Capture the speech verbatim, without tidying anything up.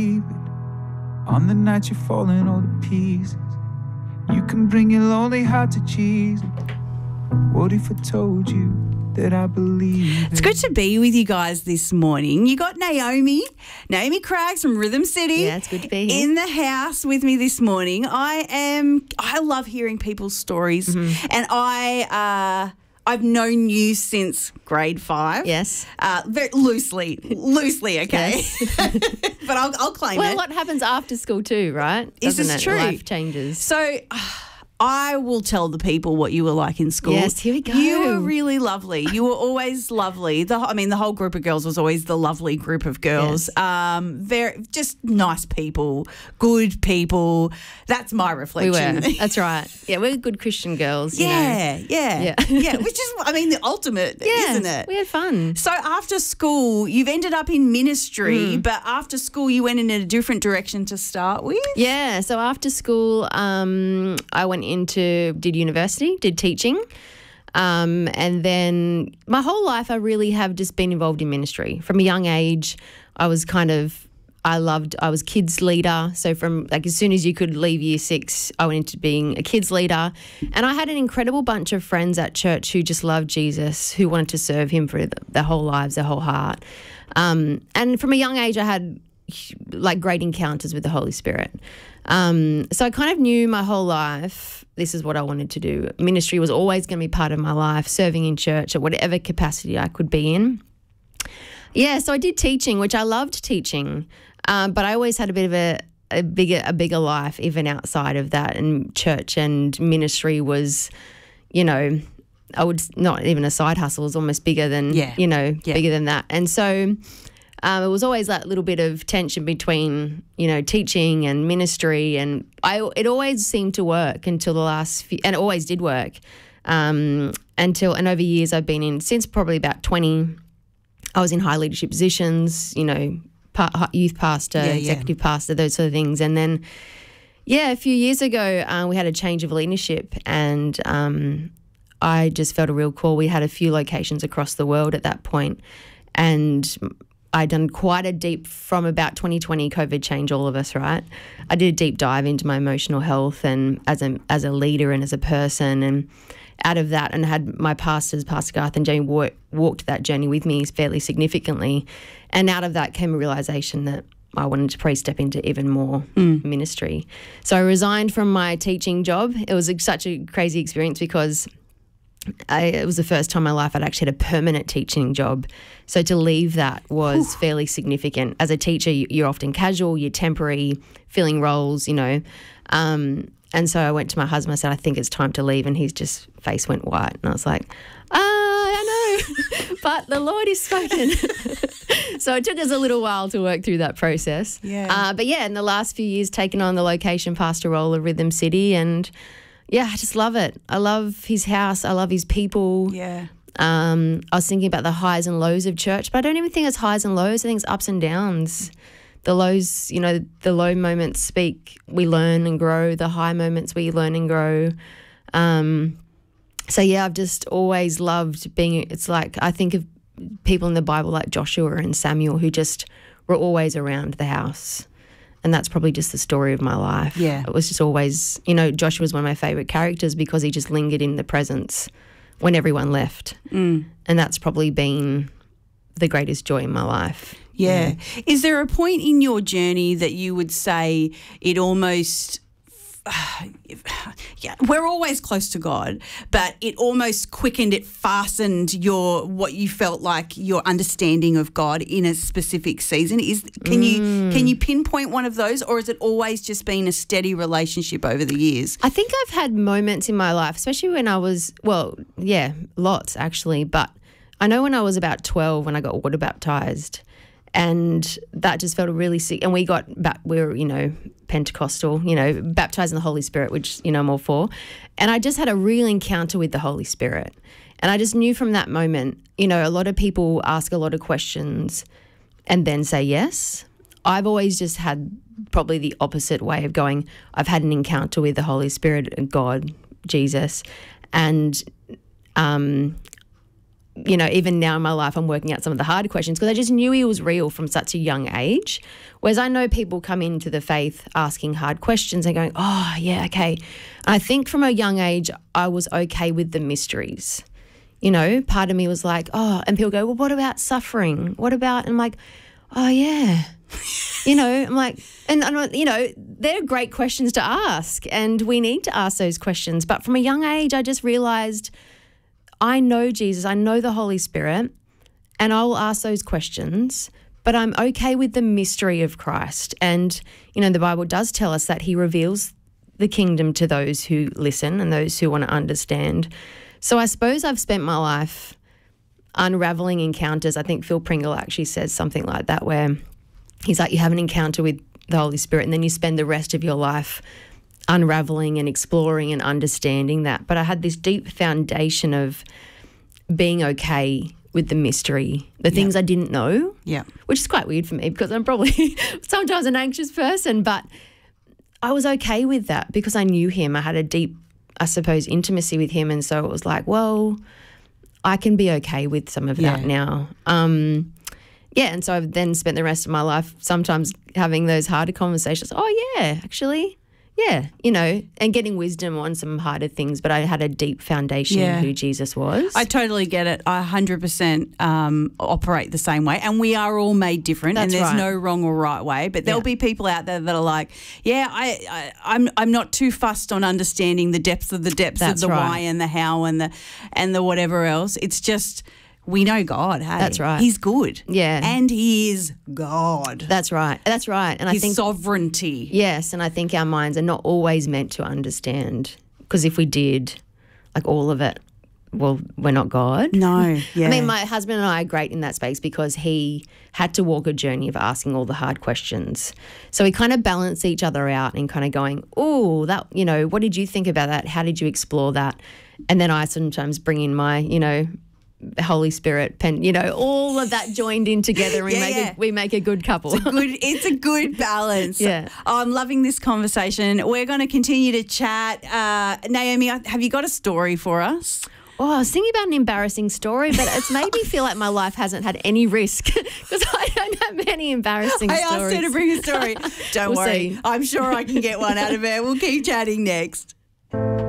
On the night you're falling all to pieces, you can bring your lonely heart to Jesus. What if I told you that I believe It's good to be with you guys this morning. You got Naomi, Naomi Craggs from Rhythm City. Yeah, it's good to be here. In the house with me this morning. I am, I love hearing people's stories, Mm-hmm. and I, uh, I've known you since grade five. Yes. Uh, very loosely, loosely, okay. But I'll, I'll claim Well, it. a lot happens after school too, right? Is Doesn't this it? true? Life changes. So I will tell the people what you were like in school. Yes, here we go. You were really lovely. You were always lovely. The, I mean, the whole group of girls was always the lovely group of girls. Yes. Um, very just nice people, good people. That's my We reflection. were. That's right. Yeah, we're good Christian girls. You know. yeah, yeah, Yeah. yeah. Which is, I mean, the ultimate, Yeah, isn't it? we had fun. So after school, you've ended up in ministry, Mm. but after school, you went in a different direction to start with. Yeah, so after school, um, I went into, did university, did teaching. Um, and then my whole life, I really have just been involved in ministry. From a young age, I was kind of, I loved, I was kids leader. So from like as soon as you could leave year six, I went into being a kids leader. And I had an incredible bunch of friends at church who just loved Jesus, who wanted to serve him for their whole lives, their whole heart. Um, and from a young age, I had like great encounters with the Holy Spirit. Um, so I kind of knew my whole life this is what I wanted to do. Ministry was always going to be part of my life, serving in church at whatever capacity I could be in. Yeah, so I did teaching, which I loved teaching, um, but I always had a bit of a, a bigger a bigger life even outside of that, and church and ministry was, you know, I would not even a side hustle, it was almost bigger than, Yeah. you know, Yeah. bigger than that. And so um, it was always that little bit of tension between, you know, teaching and ministry, and I it always seemed to work until the last few, and it always did work um, until, and over years I've been in, since probably about twenty, I was in high leadership positions, you know, pa- youth pastor, Yeah, yeah. executive pastor, those sort of things. And then, yeah, a few years ago, uh, we had a change of leadership, and um, I just felt a real call. We had a few locations across the world at that point, and I'd done quite a deep, from about twenty twenty, COVID changed all of us, right? I did a deep dive into my emotional health and as a as a leader and as a person, and out of that, and had my pastors, Pastor Garth and Jamie, walk, walked that journey with me fairly significantly. And out of that came a realisation that I wanted to pray step into even more Mm. ministry. So I resigned from my teaching job. It was a, such a crazy experience because I, it was the first time in my life I'd actually had a permanent teaching job. So to leave that was fairly significant. As a teacher, you- you're often casual, you're temporary, filling roles, you know. Um, and so I went to my husband, I said, I think it's time to leave. And his just face went white. And I was like, ah, I know, but the Lord is spoken. So it took us a little while to work through that process. Yeah. Uh, but yeah, in the last few years, taken on the location pastor role of Rhythm City, and yeah, I just love it. I love his house. I love his people. Yeah. Um, I was thinking about the highs and lows of church, but I don't even think it's highs and lows. I think it's ups and downs. The lows, you know, the low moments speak, we learn and grow. The high moments, we learn and grow. Um, so, yeah, I've just always loved being, it's like I think of people in the Bible like Joshua and Samuel who just were always around the house. And that's probably just the story of my life. Yeah. It was just always, you know, Joshua was one of my favourite characters because he just lingered in the presence when everyone left. Mm. And that's probably been the greatest joy in my life. Yeah. Is there a point in your journey that you would say it almost, yeah, we're always close to God, but it almost quickened, it fastened your, what you felt like your understanding of God in a specific season? Is Can you can you pinpoint one of those, or has it always just been a steady relationship over the years? I think I've had moments in my life, especially when I was, well, yeah, lots actually, but I know when I was about twelve when I got water baptised, and that just felt really sick. And we got, we were, you know, Pentecostal, you know, baptised in the Holy Spirit, which, you know, I'm all for. And I just had a real encounter with the Holy Spirit. And I just knew from that moment, you know, a lot of people ask a lot of questions and then say yes. I've always just had probably the opposite way of going. I've had an encounter with the Holy Spirit and God, Jesus, and um, you know, even now in my life, I'm working out some of the hard questions because I just knew he was real from such a young age. Whereas I know people come into the faith asking hard questions and going, oh, yeah, okay. And I think from a young age, I was okay with the mysteries. You know, part of me was like, oh, and people go, well, what about suffering? What about, and I'm like, oh, yeah. You know, I'm like, and, and, you know, they're great questions to ask and we need to ask those questions. But from a young age, I just realised I know Jesus, I know the Holy Spirit, and I will ask those questions, but I'm okay with the mystery of Christ. And, you know, the Bible does tell us that he reveals the kingdom to those who listen and those who want to understand. So I suppose I've spent my life unraveling encounters. I think Phil Pringle actually says something like that where he's like, you have an encounter with the Holy Spirit and then you spend the rest of your life unraveling and exploring and understanding that. But I had this deep foundation of being okay with the mystery, the things yeah. I didn't know, yeah, which is quite weird for me because I'm probably sometimes an anxious person, but I was okay with that because I knew him. I had a deep, I suppose, intimacy with him, and so it was like, well, I can be okay with some of yeah. that now. Um, yeah, and so I've then spent the rest of my life sometimes having those harder conversations. Oh, yeah, actually, yeah, you know, and getting wisdom on some harder things, but I had a deep foundation Yeah. in who Jesus was. I totally get it. I one hundred percent um, operate the same way, and we are all made different, That's and there's right. no wrong or right way. But there'll Yeah. be people out there that are like, yeah, I, I, I'm I'm not too fussed on understanding the depths of the depths That's of the right. why and the how and the and the whatever else. It's just we know God. Hey, That's right. He's good. Yeah. and He is God. That's right. That's right. And I His think sovereignty. yes, and I think our minds are not always meant to understand because if we did, like all of it, well, we're not God. No, yeah. I mean, my husband and I are great in that space because he had to walk a journey of asking all the hard questions. So we kind of balance each other out and kind of going, oh, that, you know, what did you think about that? How did you explore that? And then I sometimes bring in my, you know, Holy Spirit, pen, you know, all of that joined in together. We Yeah, make yeah. a, we make a good couple. Good, it's a good balance. Yeah. Oh, I'm loving this conversation. We're going to continue to chat. Uh, Naomi, have you got a story for us? Oh, I was thinking about an embarrassing story, but it's made me feel like my life hasn't had any risk because I don't have many embarrassing I stories. asked her to bring a story. Don't We'll worry. see. I'm sure I can get one out of her. We'll keep chatting next.